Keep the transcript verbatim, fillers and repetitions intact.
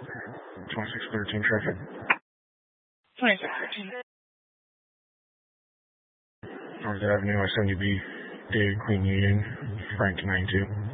twenty-six thirteen traffic. twenty-six thirteen. North Avenue, I seventy B, David Queen Union, Frank nine two.